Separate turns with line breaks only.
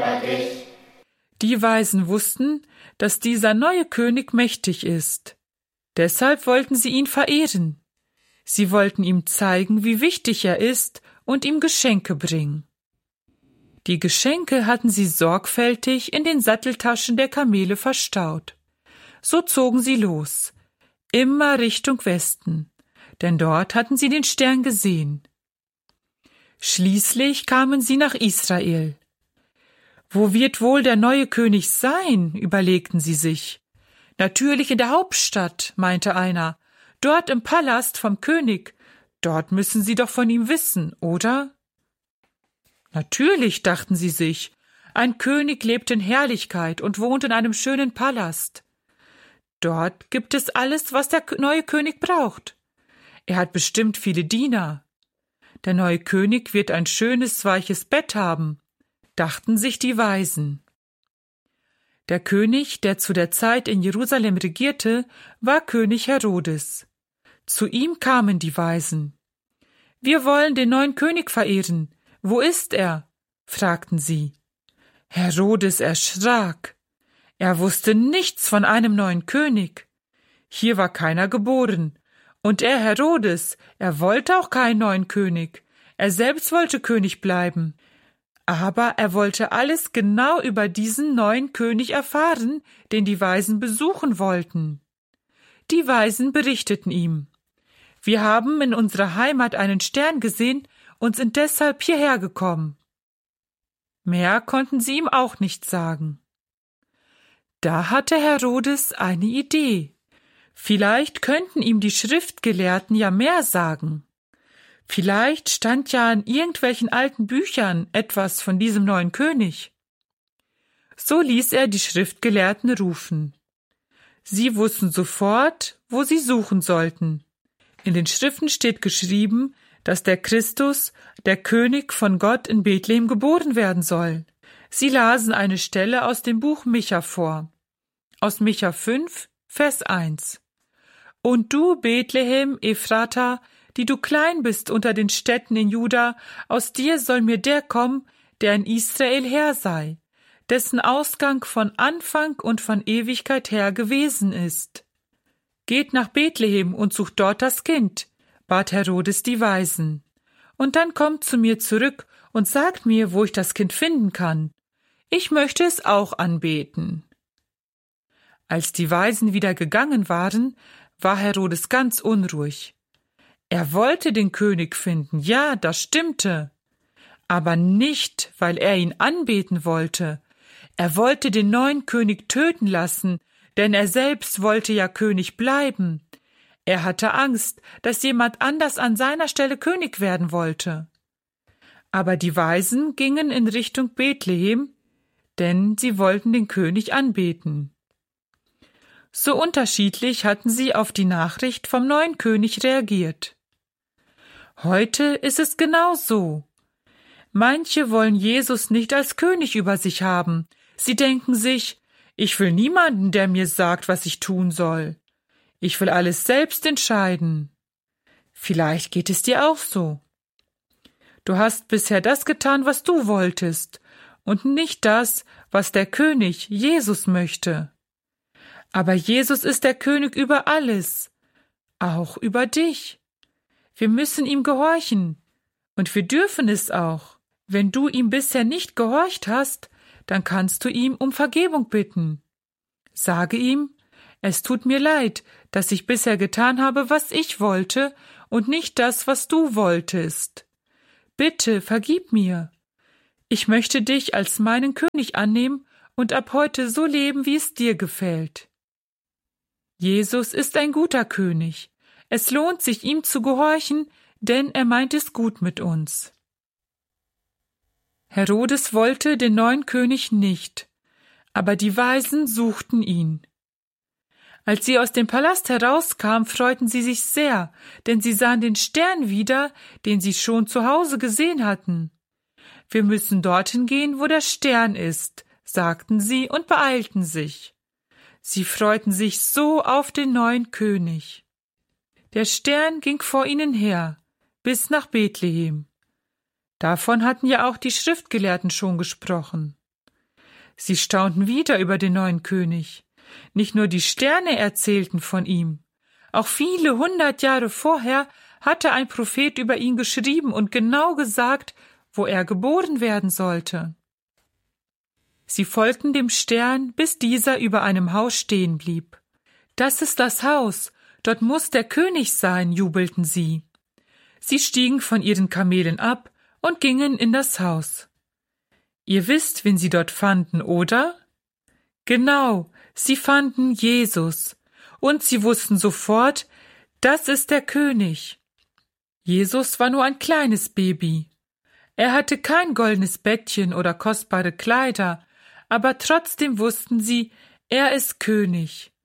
über dich.
Die Weisen wussten, dass dieser neue König mächtig ist. Deshalb wollten sie ihn verehren. Sie wollten ihm zeigen, wie wichtig er ist und ihm Geschenke bringen. Die Geschenke hatten sie sorgfältig in den Satteltaschen der Kamele verstaut. So zogen sie los, immer Richtung Westen, denn dort hatten sie den Stern gesehen. Schließlich kamen sie nach Israel. Wo wird wohl der neue König sein, überlegten sie sich. Natürlich in der Hauptstadt, meinte einer. Dort im Palast vom König. Dort müssen sie doch von ihm wissen, oder? Natürlich, dachten sie sich. Ein König lebt in Herrlichkeit und wohnt in einem schönen Palast. Dort gibt es alles, was der neue König braucht. Er hat bestimmt viele Diener. Der neue König wird ein schönes, weiches Bett haben, dachten sich die Weisen. Der König, der zu der Zeit in Jerusalem regierte, war König Herodes. Zu ihm kamen die Weisen. »Wir wollen den neuen König verehren. Wo ist er?« fragten sie. Herodes erschrak. Er wusste nichts von einem neuen König. Hier war keiner geboren. Und er, Herodes, er wollte auch keinen neuen König. Er selbst wollte König bleiben. Aber er wollte alles genau über diesen neuen König erfahren, den die Weisen besuchen wollten. Die Weisen berichteten ihm: »Wir haben in unserer Heimat einen Stern gesehen und sind deshalb hierher gekommen.« Mehr konnten sie ihm auch nicht sagen. Da hatte Herodes eine Idee. Vielleicht könnten ihm die Schriftgelehrten ja mehr sagen. Vielleicht stand ja in irgendwelchen alten Büchern etwas von diesem neuen König. So ließ er die Schriftgelehrten rufen. Sie wussten sofort, wo sie suchen sollten. In den Schriften steht geschrieben, dass der Christus, der König von Gott, in Bethlehem geboren werden soll. Sie lasen eine Stelle aus dem Buch Micha vor. Aus Micha 5, Vers 1. »Und du, Bethlehem, Ephrata, die du klein bist unter den Städten in Juda, aus dir soll mir der kommen, der in Israel Herr sei, dessen Ausgang von Anfang und von Ewigkeit her gewesen ist. Geht nach Bethlehem und sucht dort das Kind«, bat Herodes die Weisen. »Und dann kommt zu mir zurück und sagt mir, wo ich das Kind finden kann. Ich möchte es auch anbeten.« Als die Weisen wieder gegangen waren, war Herodes ganz unruhig. Er wollte den König finden, ja, das stimmte. Aber nicht, weil er ihn anbeten wollte. Er wollte den neuen König töten lassen, denn er selbst wollte ja König bleiben. Er hatte Angst, dass jemand anders an seiner Stelle König werden wollte. Aber die Weisen gingen in Richtung Bethlehem, denn sie wollten den König anbeten. So unterschiedlich hatten sie auf die Nachricht vom neuen König reagiert. Heute ist es genau so. Manche wollen Jesus nicht als König über sich haben. Sie denken sich: Ich will niemanden, der mir sagt, was ich tun soll. Ich will alles selbst entscheiden. Vielleicht geht es dir auch so. Du hast bisher das getan, was du wolltest, und nicht das, was der König, Jesus, möchte. Aber Jesus ist der König über alles, auch über dich. Wir müssen ihm gehorchen, und wir dürfen es auch. Wenn du ihm bisher nicht gehorcht hast, dann kannst du ihm um Vergebung bitten. Sage ihm: Es tut mir leid, dass ich bisher getan habe, was ich wollte, und nicht das, was du wolltest. Bitte, vergib mir. Ich möchte dich als meinen König annehmen und ab heute so leben, wie es dir gefällt. Jesus ist ein guter König. Es lohnt sich, ihm zu gehorchen, denn er meint es gut mit uns. Herodes wollte den neuen König nicht, aber die Weisen suchten ihn. Als sie aus dem Palast herauskamen, freuten sie sich sehr, denn sie sahen den Stern wieder, den sie schon zu Hause gesehen hatten. Wir müssen dorthin gehen, wo der Stern ist, sagten sie und beeilten sich. Sie freuten sich so auf den neuen König. Der Stern ging vor ihnen her, bis nach Bethlehem. Davon hatten ja auch die Schriftgelehrten schon gesprochen. Sie staunten wieder über den neuen König. Nicht nur die Sterne erzählten von ihm. Auch viele 100 Jahre vorher hatte ein Prophet über ihn geschrieben und genau gesagt, wo er geboren werden sollte. Sie folgten dem Stern, bis dieser über einem Haus stehen blieb. »Das ist das Haus, dort muss der König sein«, jubelten sie. Sie stiegen von ihren Kamelen ab und gingen in das Haus. Ihr wisst, wen sie dort fanden, oder? Genau, sie fanden Jesus. Und sie wussten sofort, das ist der König. Jesus war nur ein kleines Baby. Er hatte kein goldenes Bettchen oder kostbare Kleider, aber trotzdem wussten sie, er ist König.